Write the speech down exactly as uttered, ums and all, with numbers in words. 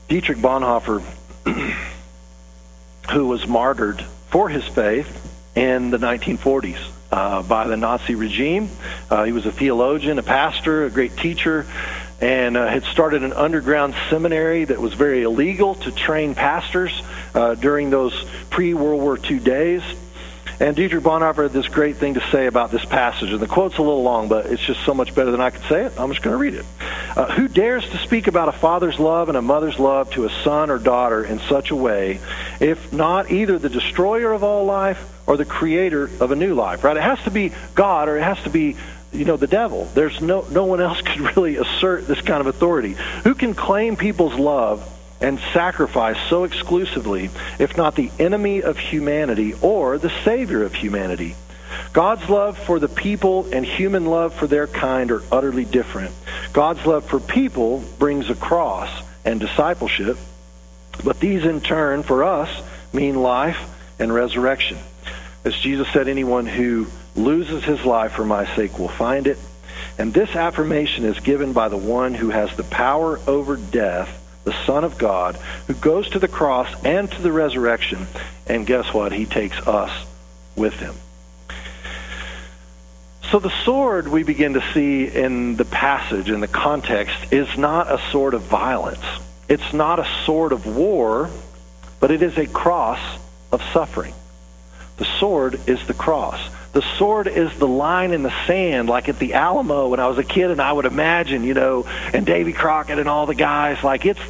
Dietrich Bonhoeffer, who was martyred for his faith in the nineteen forties uh, by the Nazi regime. Uh, he was a theologian, a pastor, a great teacher, and uh, had started an underground seminary that was very illegal to train pastors uh, during those pre-World War Two days. And Dietrich Bonhoeffer had this great thing to say about this passage. And the quote's a little long, but it's just so much better than I could say it. I'm just going to read it. Uh, Who dares to speak about a father's love and a mother's love to a son or daughter in such a way, if not either the destroyer of all life or the creator of a new life, right? It has to be God, or it has to be, you know, the devil. There's no, no one else could really assert this kind of authority. Who can claim people's love and sacrifice so exclusively, if not the enemy of humanity or the savior of humanity? God's love for the people and human love for their kind are utterly different. God's love for people brings a cross and discipleship, but these in turn for us mean life and resurrection. As Jesus said, anyone who loses his life for my sake will find it. And this affirmation is given by the one who has the power over death, the Son of God, who goes to the cross and to the resurrection, and guess what? He takes us with him. So the sword we begin to see in the passage, in the context, is not a sword of violence. It's not a sword of war, but it is a cross of suffering. The sword is the cross. The sword is the line in the sand, like at the Alamo when I was a kid, and I would imagine, you know, and Davy Crockett and all the guys, like it's